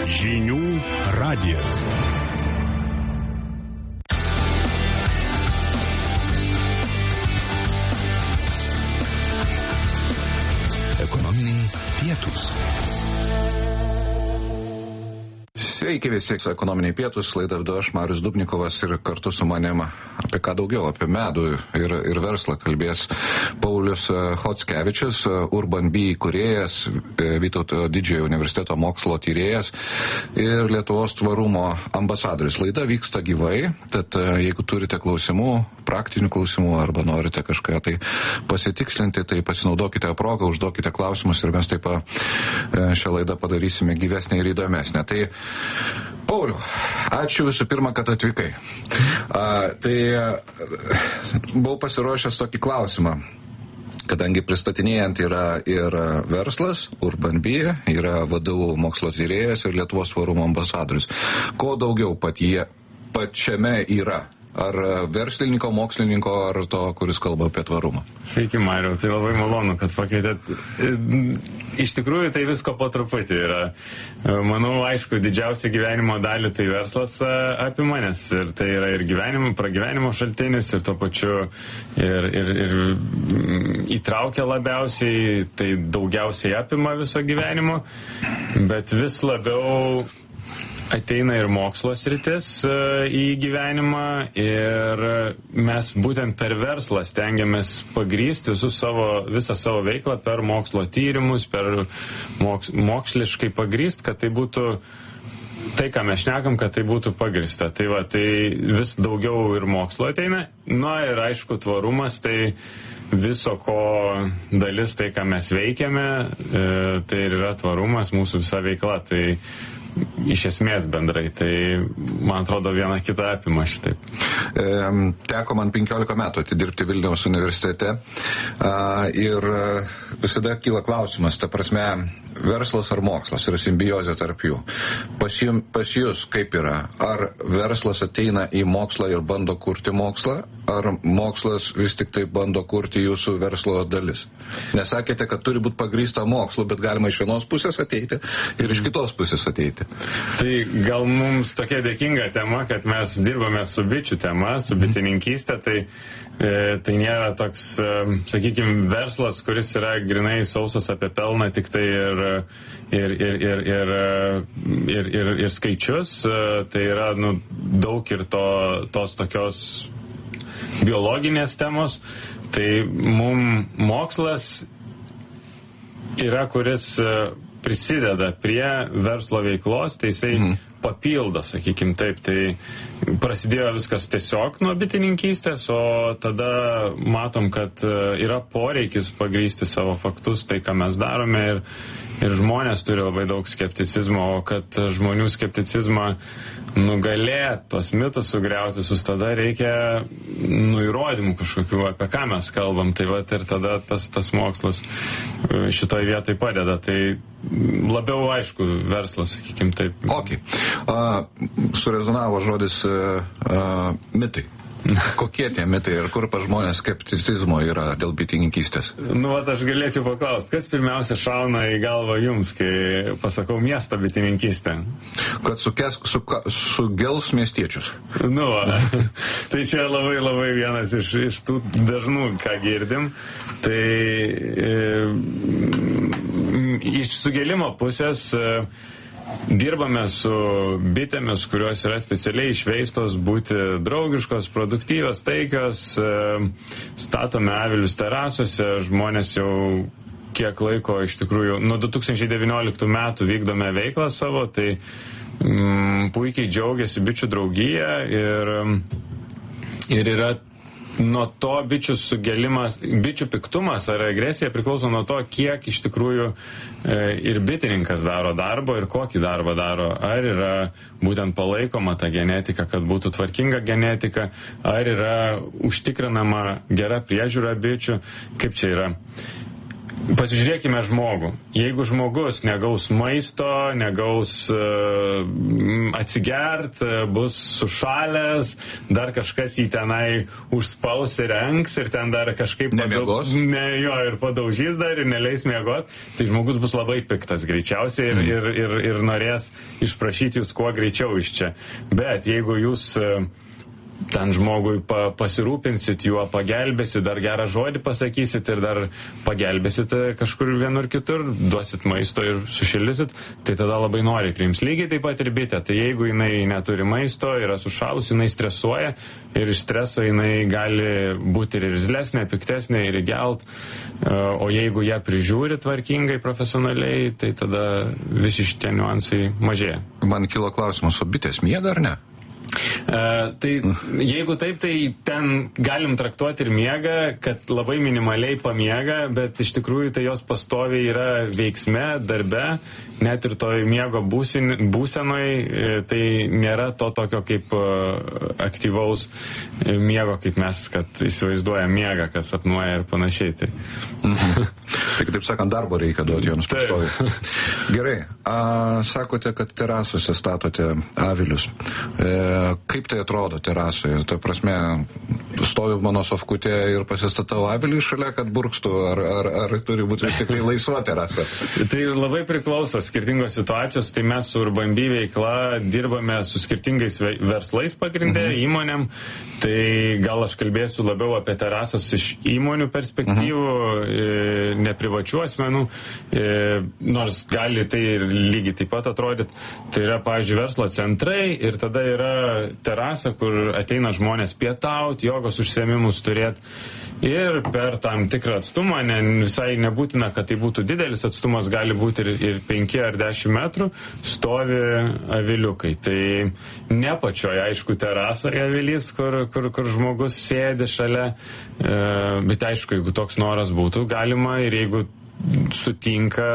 Žinių radijas. Ekonominiai pietūs. Sveiki visi, su ekonominiai pietūs, laidą vedu aš, Marius Dubnikovas, ir kartu su manim apie ką daugiau, apie medų ir verslą kalbės Paulius Chockevičius, Urban Bee įkūrėjas, Vytauto Didžiojo universiteto mokslo tyrėjas ir Lietuvos tvarumo ambasadorius. Laida vyksta gyvai, tad jeigu turite klausimų, praktinių klausimų arba norite kažką tai pasitikslinti, tai pasinaudokite progą, užduokite klausimus ir mes taip šią laidą padarysime gyvesnę ir įdomesnę. Tai Pauliau, ačiū visų pirma, kad atvykai. Tai buvau pasiruošęs tokį klausimą, kadangi pristatinėjant yra ir verslas, Urban Bee, yra VDU mokslo tyrėjas ir Lietuvos tvarumo ambasadorius. Ko daugiau pačiame yra? Ar verslininko, mokslininko, ar to, kuris kalba apie tvarumą? Sveiki, Mariau, tai labai malonu, kad pakeitėt. Iš tikrųjų, tai visko po truputį yra. Manau, aišku, didžiausia gyvenimo dalį tai verslas apima, nes ir tai yra ir pragyvenimo šaltinis, ir tuo pačiu ir įtraukia labiausiai, tai daugiausiai apima viso gyvenimo, bet vis labiau ateina ir mokslo sritis į gyvenimą ir mes būtent per verslą stengiamės pagrįsti visą savo veiklą per mokslo tyrimus, per moksliškai pagrįsti, kad tai būtų tai, ką mes šnekam, kad tai būtų pagrįsta. Tai vis daugiau ir mokslo ateina. Na ir aišku, tvarumas, tai viso ko dalis, tai ką mes veikiame, tai ir yra tvarumas, mūsų visa veikla. Tai iš esmės bendrai, tai man atrodo viena kita apima šitaip. Teko man 15 metų atidirbti Vilniaus universitete ir visada kyla klausimas, ta prasme, verslas ar mokslas ir simbiozė tarp jų. Pas jūs kaip yra? Ar verslas ateina į mokslą ir bando kurti mokslą, ar mokslas vis tik tai bando kurti jūsų verslo dalis? Nesakėte, kad turi būti pagrįsta mokslu, bet galima iš vienos pusės ateiti ir iš kitos pusės ateiti. Tai gal mums tokia dėkinga tema, kad mes dirbame su bičių tema, su bitininkystė, tai nėra toks, sakykime, verslas, kuris yra grinai sausas apie pelną, tik tai ir skaičius, tai yra daug ir tos tokios biologinės temos, tai mums mokslas yra, kuris prisideda prie verslo veiklos, tai jisai papildo, sakykime taip, tai prasidėjo viskas tiesiog nuo bitininkystės, o tada matom, kad yra poreikis pagrįsti savo faktus, tai ką mes darome ir žmonės turi labai daug skepticizmo, o kad žmonių skepticizmą nugalėt, tos mitus sugriauti visus, tada reikia įrodymų kažkokių, apie ką mes kalbam, tai ir tada tas mokslas šitoj vietoj padeda, tai labiau aišku verslas, sakykime taip. Ok. Surezonavo žodis mitai. Kokie tie mitai ir kur pas žmonės skepticizmo yra dėl bitininkystės? Aš galėčiau paklausti, kas pirmiausia šauna į galvą jums, kai pasakau miesto bitininkystę? Kad sugels miestiečius. Tai čia labai labai vienas iš tų dažnų, ką girdim. Tai iš sugelimo pusės dirbame su bitėmis, kurios yra specialiai išveistos būti draugiškos, produktyvios, taikios, statome avilius terasose, žmonės jau kiek laiko iš tikrųjų, nuo 2019 metų vykdome veiklą savo, tai puikiai džiaugiasi bičių draugija ir yra nuo to bičių sugelimas, bičių piktumas ar agresija priklauso nuo to, kiek iš tikrųjų ir bitininkas daro darbo ir kokį darbą daro. Ar yra būtent palaikoma ta genetika, kad būtų tvarkinga genetika, ar yra užtikrinama gera priežiūra bičių, kaip čia yra. pasižiūrėkime žmogų. Jeigu žmogus negaus maisto, negaus atsigert, bus sušalęs, dar kažkas jį tenai užspaus ir renks ir ten dar kažkaip ir padaužys dar ir neleis miegot, tai žmogus bus labai piktas greičiausiai ir norės išprašyti jūs kuo greičiau iš čia. Bet jeigu jūs ten žmogui pasirūpinsit, juo pagelbėsit, dar gerą žodį pasakysit ir dar pagelbėsit kažkur vienur kitur, duosit maisto ir sušildysit, tai tada labai nori priims. Lygiai taip pat ir bitė. Tai jeigu jinai neturi maisto, yra sušalus, jinai stresuoja ir iš streso jinai gali būti ir irzlesnė, piktesnė ir įgelt. O jeigu ją prižiūri tvarkingai, profesionaliai, tai tada visi šitie niuansai mažėja. Man kilo klausimas, o bitės miega ar ne? Tai jeigu taip, tai ten galim traktuoti ir miegą, kad labai minimaliai pamiega, bet iš tikrųjų tai jos pastoviai yra veiksme, darbe, net ir toj miego būsenoj, tai nėra to tokio kaip aktyvaus miego, kaip mes, kad įsivaizduoja miegą, kad sapnuoja ir panašiai. Tai, tai taip sakant, darbo reikia duoti joms pastoviai. Gerai, sakote, kad terasose statote avilius. Kaip tai atrodo terasoje? Ta prasme, stoviu mano sofkutė ir pasistatau avilį šalia, kad burkstų, ar turi būti tikrai laisva terasa? Tai labai priklauso skirtingos situacijos, tai mes su Urban Bee veikla dirbame su skirtingais verslais pagrindė, įmonėm, tai gal aš kalbėsiu labiau apie terasas iš įmonių perspektyvų, ne privačių asmenų, nors gali tai ir lygiai taip pat atrodyti. Tai yra, pavyzdžiui, verslo centrai ir tada yra terasa, kur ateina žmonės pietauti, jogos užsiėmimus turėti ir per tam tikrą atstumą, visai nebūtina, kad tai būtų didelis atstumas, gali būti ir 5 ar 10 metrų, stovi aviliukai. Tai ne pačioje, aišku, terasoje avilys, kur žmogus sėdi šalia, bet aišku, jeigu toks noras būtų, galima ir jeigu sutinka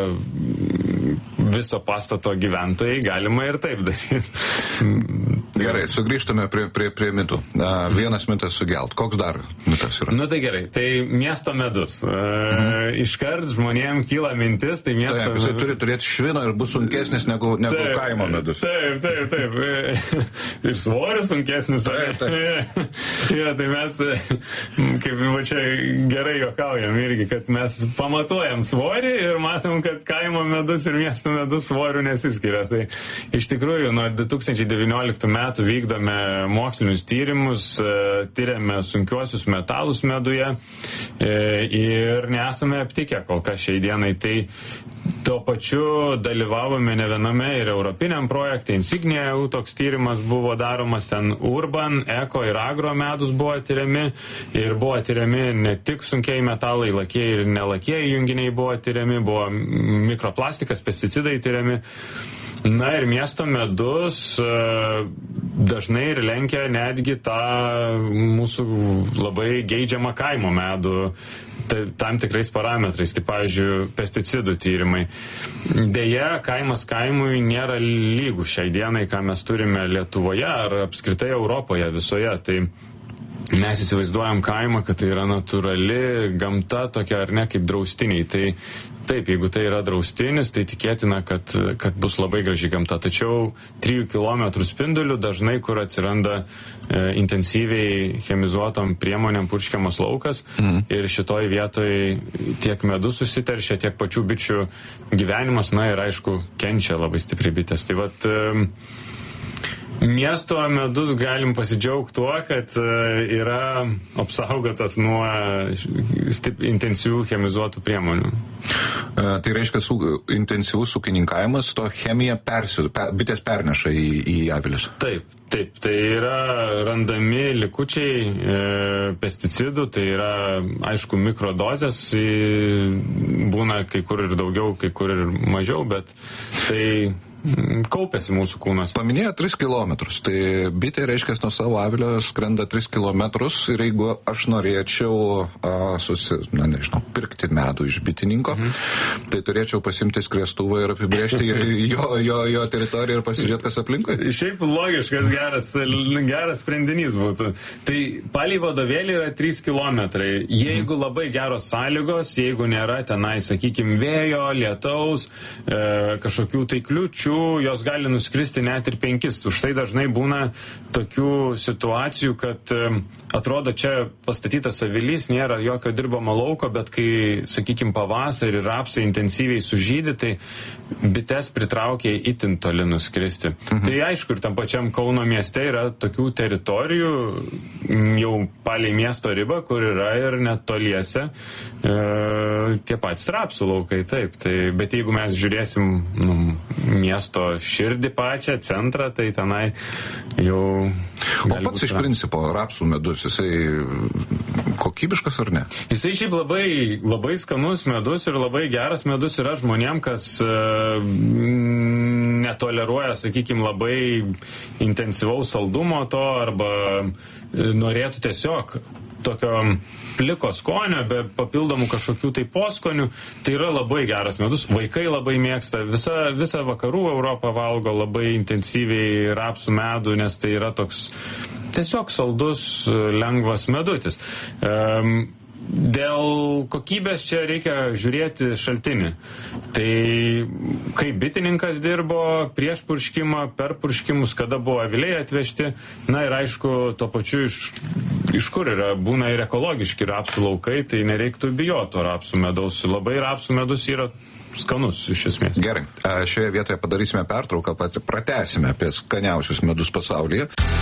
viso pastato gyventojai, galima ir taip daryti. Gerai, sugrįžtame prie mitų. Vienas mitas sugelt. Koks dar mitas yra? Nu tai gerai, tai miesto medus. Iškart žmonėm kyla mintis, tai miesto medus. Jisai turi turėti švino ir bus sunkesnis negu kaimo medus. Taip. Ir svoris sunkesnis. Taip. Ja, tai mes, kaip va čia gerai juokaujam irgi, kad mes pamatuojam svorį ir matom, kad kaimo medus ir miesto medus svorių nesiskiria. Tai iš tikrųjų nuo 2019 metų vykdome mokslinius tyrimus, tyriame sunkiuosius metalus meduje ir nesame aptikę kol kas šiai dienai. Tai tuo pačiu dalyvavome ne viename ir europiniam projekte, Insignia EU toks tyrimas buvo daromas, ten Urban, Eko ir Agro medus buvo tyriami ir buvo tyriami ne tik sunkiai metalai, lakieji ir nelakieji junginiai buvo tyriami, buvo mikroplastikas, pesticidai tyriami. Na ir miesto medus dažnai ir lenkia netgi tą mūsų labai geidžiamą kaimo medų tam tikrais parametrais, tai pavyzdžiui, pesticidų tyrimai. Deja, kaimas kaimui nėra lygų šiai dienai, ką mes turime Lietuvoje ar apskritai Europoje visoje. Tai mes įsivaizduojam kaimą, kad tai yra natūrali gamta tokia ar ne kaip draustiniai. Tai taip, jeigu tai yra draustinis, tai tikėtina, kad bus labai graži gamta. Tačiau 3 km spindulių dažnai, kur atsiranda intensyviai chemizuotom priemonėm purškiamas laukas ir šitoj vietoj tiek medus susiteršia, tiek pačių bičių gyvenimas, na ir aišku, kenčia labai stipriai bitės. Tai vat miesto medus galim pasidžiaugti tuo, kad yra apsaugotas nuo intensyvių chemizuotų priemonių. Tai reiškia, intensyvus ūkininkavimas, to chemiją bitės perneša į avilius. Taip, tai yra randami likučiai pesticidų, tai yra, aišku, mikrodozės, būna kai kur ir daugiau, kai kur ir mažiau, bet tai kaupiasi mūsų kūnas. Paminėjo 3 kilometrus, tai bitė reiškia nuo savo avilio skrenda 3 kilometrus ir jeigu aš norėčiau pirkti medų iš bitininko, tai turėčiau pasimti skriestuvą ir apibrėžti jo teritoriją ir pasižiūrėti, kas aplinkui. Šiaip logiškas, geras sprendinys būtų. Tai palei vadovėlį yra 3 kilometrai. Jeigu labai geros sąlygos, jeigu nėra tenai, sakykime, vėjo, lietaus, kažkokių tai kliučių, jos gali nuskristi net ir 5. Už tai dažnai būna tokių situacijų, kad atrodo, čia pastatytas avilys, nėra jokio dirbamo lauko, bet kai, sakykime, pavasarį rapsai intensyviai sužydi, tai bites pritraukia itin toli nuskristi. Tai aišku, ir tam pačiam Kauno mieste yra tokių teritorijų, jau palei miesto ribą, kur yra ir netoliese tie patys rapsų laukai, taip. Tai, bet jeigu mes žiūrėsim miesto širdį pačią, centrą, tai tenai jau... O pats iš principo rapsų medus, jisai kokybiškas ar ne? Jisai šiaip labai skanus medus ir labai geras medus yra žmonėm, kas netoleruoja, sakykime, labai intensyvaus saldumo to arba norėtų tiesiog tokio pliko skonio, be papildomų kažkokių tai poskonių, tai yra labai geras medus. Vaikai labai mėgsta, visa vakarų Europą valgo labai intensyviai rapsų medų, nes tai yra toks tiesiog saldus, lengvas medutis. Dėl kokybės čia reikia žiūrėti šaltinį. Tai kaip bitininkas dirbo prieš purškimą, per purškimus, kada buvo aviliai atvežti, na ir aišku, tuo pačiu iš kur yra, būna ir ekologiški rapsų laukai, tai nereiktų bijoti to rapsų medaus. Labai rapsų medus yra skanus iš esmės. Gerai, šioje vietoje padarysime pertrauką, pratęsime apie skaniausius medus pasaulyje.